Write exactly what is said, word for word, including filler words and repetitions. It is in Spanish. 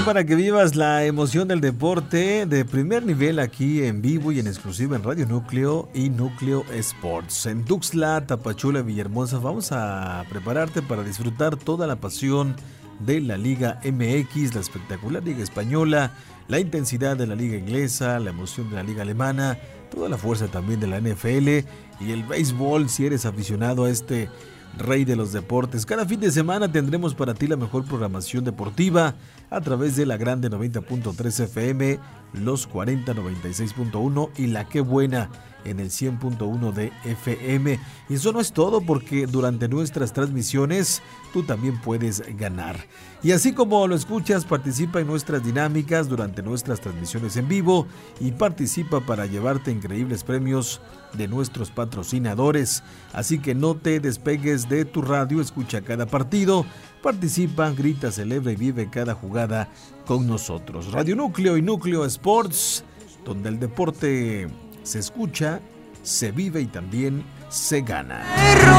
para que vivas la emoción del deporte de primer nivel aquí en vivo y en exclusiva en Radio Núcleo y Núcleo Sports. En Tuxtla, Tapachula, Villahermosa, vamos a prepararte para disfrutar toda la pasión de la Liga M X, la espectacular Liga Española, la intensidad de la Liga Inglesa, la emoción de la Liga Alemana, toda la fuerza también de la N F L y el béisbol si eres aficionado a este rey de los deportes. Cada fin de semana tendremos para ti la mejor programación deportiva a través de la Grande noventa punto tres F M, Los cuarenta noventa y seis punto uno y La Qué Buena en el cien punto uno de F M. Y eso no es todo, porque durante nuestras transmisiones tú también puedes ganar. Y así como lo escuchas, participa en nuestras dinámicas durante nuestras transmisiones en vivo y participa para llevarte increíbles premios de nuestros patrocinadores. Así que no te despegues de tu radio, escucha cada partido, participa, grita, celebra y vive cada jugada con nosotros. Radio Núcleo y Núcleo Sports, donde el deporte se escucha, se vive y también se gana.